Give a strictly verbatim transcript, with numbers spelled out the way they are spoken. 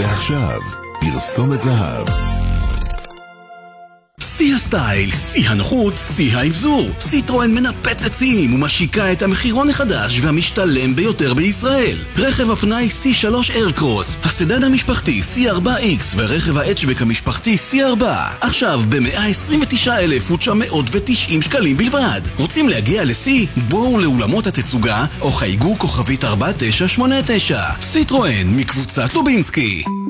ועכשיו, פרסומת זהב. שיא הסטייל, שיא הנוחות, שיא האבזור. סיטרואן מנפצת שיאים ומשיקה את המחירון החדש והמשתלם ביותר בישראל. רכב הפנאי סי שלוש איירקרוס, הסדן המשפחתי סי ארבע איקס ורכב ההאצ'בק המשפחתי סי ארבע. עכשיו ב-מאה עשרים ותשעה אלף ותשע מאות ותשעים שקלים בלבד. רוצים להגיע לסי? בואו לאולמות התצוגה או חייגו כוכבית ארבע תשע שמונה תשע. סיטרואן מקבוצת לובינסקי.